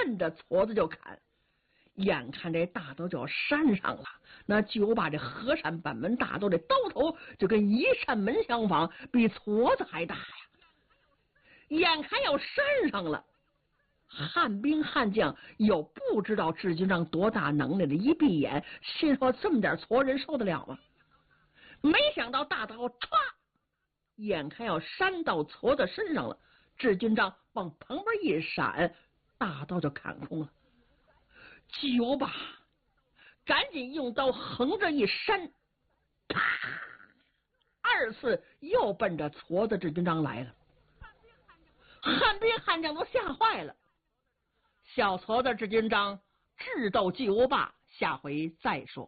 奔着矬子就砍。眼看这大刀就要扇上了，那巨无霸这河山板门大刀的刀头就跟一扇门相仿，比矬子还大呀！眼看要扇上了，汉兵汉将有不知道智军章多大能耐的，一闭眼心说这么点矬人受得了吗？没想到大刀歘，眼看要扇到矬子身上了，智军章往旁边一闪，大刀就砍空了。巨无霸赶紧用刀横着一扇，啪！二次又奔着矬子智军章来了。汉兵汉将都吓坏了。小矬子智军章智斗巨无霸，下回再说。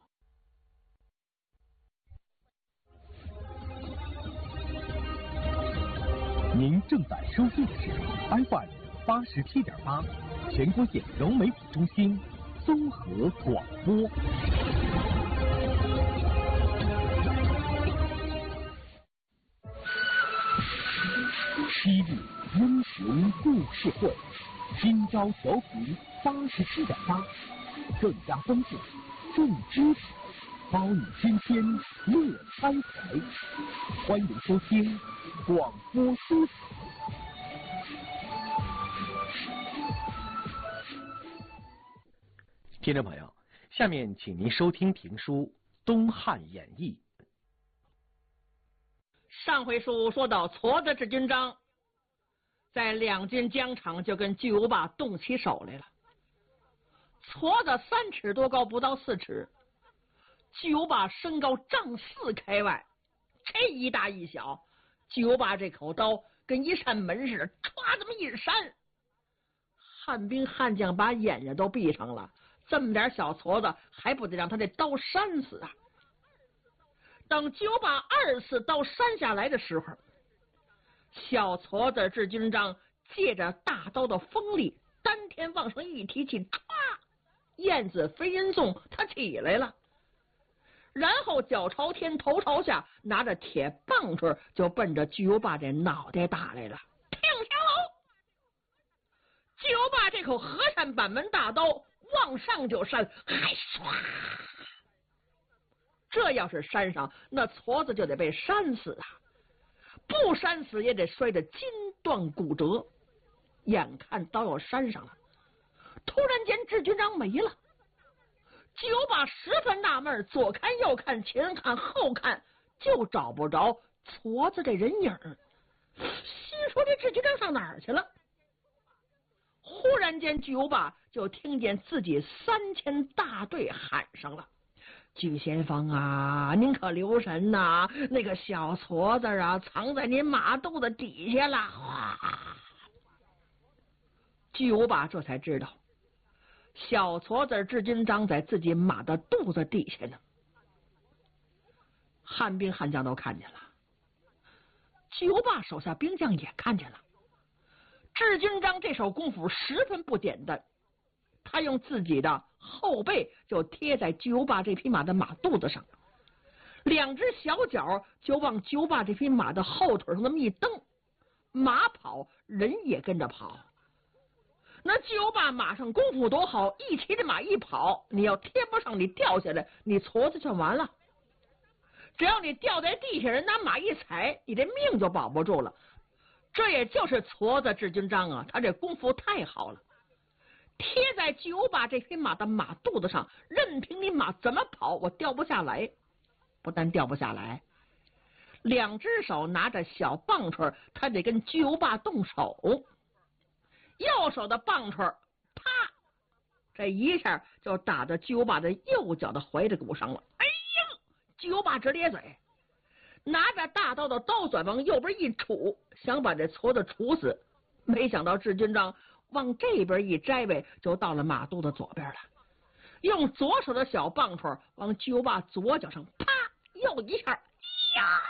您正在收听的是 FM 87.8全国县柔媒体中心综合广播。昔日英雄故事会，今朝调频87.8，更加丰富，更知识，包你天天乐开怀。欢迎收听广播书。听众朋友，下面请您收听评书《东汉演义》。 上回书说到，矬子智军章在两军疆场就跟巨无霸动起手来了。矬子3尺多高，不到4尺，巨无霸身高丈4开外，这一大一小，巨无霸这口刀跟一扇门似的，歘这么一扇，汉兵汉将把眼睛都闭上了。这么点小矬子，还不得让他这刀扇死啊？等巨无霸2次刀扇下来的时候，小矬子智军章借着大刀的锋利，丹田往上一提起，歘，燕子飞人纵，他起来了，然后脚朝天，头朝下，拿着铁棒槌就奔着巨无霸这脑袋打来了。听听喽！巨无霸这口河山板门大刀往上就扇，还唰！这要是扇上，那矬子就得被扇死啊！不扇死也得摔得筋断骨折。眼看刀要扇上了，突然间智军章没了。巨无霸十分纳闷，左看右看，前看后看，就找不着矬子这人影，心说这智军章上哪儿去了？忽然间巨无霸就听见自己3000大队喊上了：巨先锋啊，您可留神呐，那个小矬子啊藏在您马肚子底下了。哗！巨无霸这才知道小矬子智军章在自己马的肚子底下呢。汉兵汉将都看见了，巨无霸手下兵将也看见了。智军章这手功夫十分不简单，他用自己的后背就贴在巨无霸这匹马的马肚子上，两只小脚就往巨无霸这匹马的后腿上那么一蹬，马跑，人也跟着跑。那巨无霸马上功夫多好，一骑着马一跑，你要贴不上，你掉下来，你矬子就完了。只要你掉在地下，人拿马一踩，你这命就保不住了。这也就是矬子智军章啊，他这功夫太好了，贴在巨无霸这匹马的马肚子上，任凭你马怎么跑，我掉不下来。不但掉不下来，两只手拿着小棒槌，他得跟巨无霸动手。右手的棒槌，啪，这一下就打到巨无霸的右脚的踝子骨上了。哎呀！巨无霸直咧嘴，拿着大刀的刀嘴往右边一杵，想把这矬子处死。没想到智军章往这边一摘呗，就到了马肚子左边了。用左手的小棒槌往巨无霸左脚上啪又一下，呀！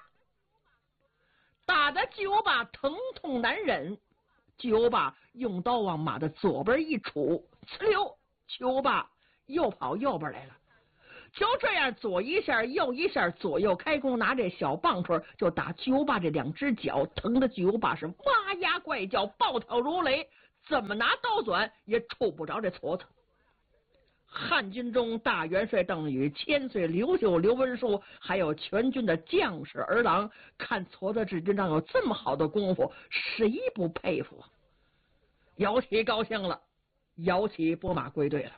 打得巨无霸疼痛难忍。巨无霸用刀往马的左边一杵，呲溜，巨无霸又跑右边来了。就这样左一下右一下，左右开弓，拿这小棒槌就打巨无霸这两只脚，疼的巨无霸是哇呀怪叫，暴跳如雷， 怎么拿刀钻也触不着这矬子。汉军中大元帅邓禹、千岁刘秀、刘文书，还有全军的将士儿郎，看矬子志军长有这么好的功夫，谁不佩服啊？姚启高兴了，姚启拨马归队了。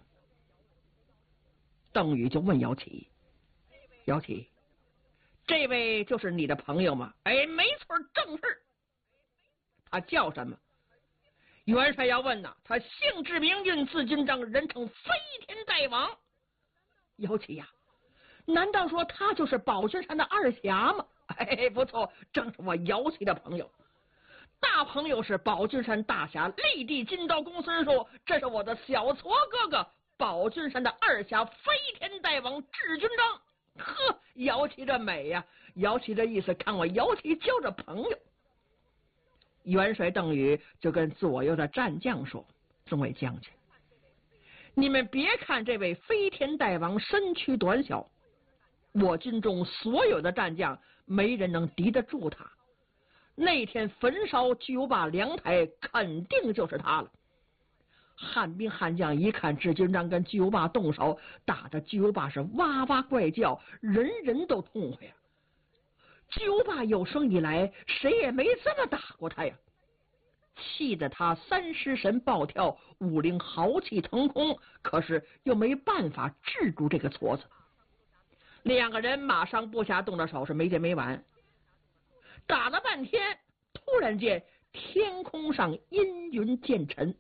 邓禹就问姚启：“姚启，这位就是你的朋友吗？”“哎，没错，正是。”“他叫什么？”元帅要问呐，他姓智名俊，字军章，人称飞天大王。姚启呀，难道说他就是宝君山的二侠吗？哎，不错，正是我姚启的朋友。大朋友是宝君山大侠立地金刀公孙述，这是我的小矬哥哥宝君山的二侠飞天大王智军章。呵，姚启这美呀！姚启这意思，看我姚启交着朋友。元帅邓禹就跟左右的战将说：“众位将军，你们别看这位飞天大王身躯短小，我军中所有的战将没人能敌得住他。那天焚烧巨无霸凉台，肯定就是他了。”汉兵汉将一看智军章跟巨无霸动手，打得巨无霸是哇哇怪叫，人人都痛快呀。巨无霸有生以来谁也没这么打过他呀，气得他三尸神暴跳，五灵豪气腾空，可是又没办法制住这个矬子。两个人马上步下动了手，是没完没完。打了半天，突然间天空上阴云渐沉，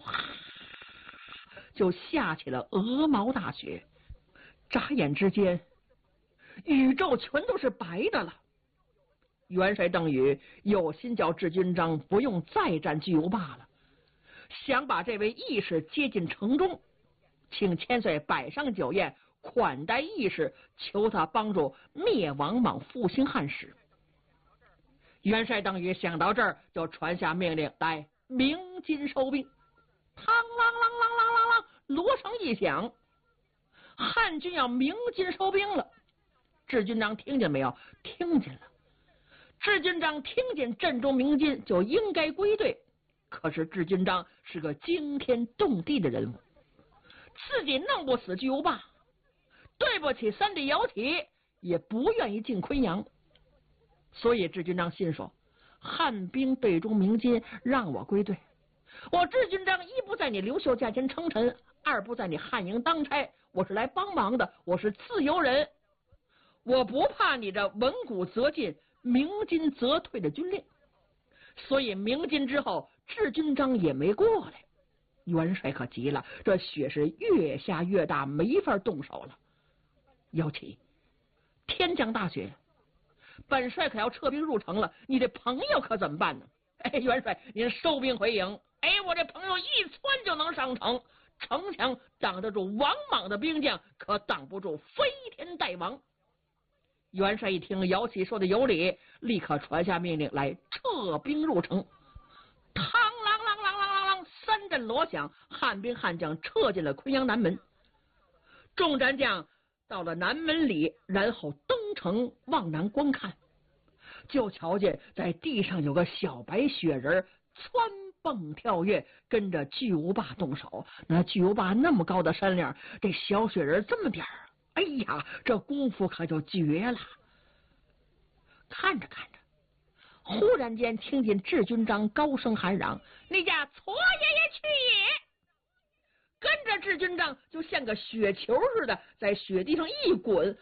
就下起了鹅毛大雪。眨眼之间，宇宙全都是白的了。元帅邓禹有心叫智军章不用再战巨无霸了，想把这位义士接进城中，请千岁摆上酒宴款待义士，求他帮助灭王莽，复兴汉室。元帅邓禹想到这儿，就传下命令来鸣金收兵。嘡啷啷啷啷啷啷，锣声一响，汉军要鸣金收兵了。智军章听见没有？听见了。智军章听见阵中鸣金，就应该归队。可是智军章是个惊天动地的人物，自己弄不死巨无霸，对不起三弟姚启，也不愿意进昆阳。所以智军章心说，汉兵队中鸣金，让我归队。我智军章一不在你刘秀驾前称臣，二不在你汉营当差，我是来帮忙的，我是自由人，我不怕你这文武则进，鸣金则退的军令。所以鸣金之后，智军章也没过来。元帅可急了，这雪是越下越大，没法动手了。姚启，天降大雪，本帅可要撤兵入城了，你的朋友可怎么办呢？哎，元帅您收兵回营。哎，我这朋友一窜就能上城，城墙挡得住王莽的兵将，可挡不住飞天大王。元帅一听姚启说的有理，立刻传下命令来撤兵入城。嘡啷啷啷啷啷啷，三阵锣响，汉兵汉将撤进了昆阳南门。众战将到了南门里，然后登城往南观看，就瞧见在地上有个小白雪人窜蹦跳跃，跟着巨无霸动手。那巨无霸那么高的山岭，这小雪人这么点儿，哎呀，这功夫可就绝了。看着看着，忽然间听见智军章高声喊嚷：“你家矬爷爷去也！”跟着智军章就像个雪球似的，在雪地上一滚，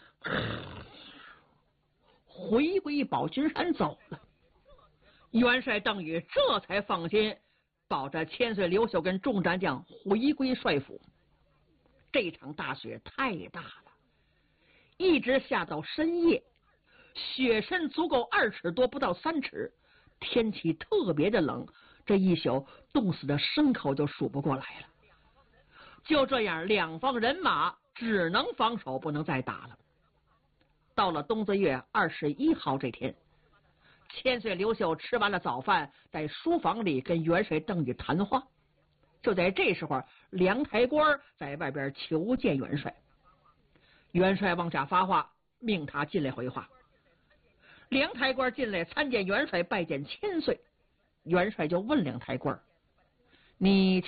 回归宝君山走了。元帅邓禹这才放心，保着千岁刘秀跟众战将回归帅府。这场大雪太大了，一直下到深夜，雪深足够2尺多，不到3尺，天气特别的冷，这一宿冻死的牲口就数不过来了。就这样，两方人马只能防守，不能再打了。到了冬子月21号这天，千岁刘秀吃完了早饭，在书房里跟元帅邓禹谈话。就在这时候，梁台官在外边求见元帅。元帅往下发话，命他进来回话。梁台官进来参见元帅，拜见千岁。元帅就问梁台官：“ 你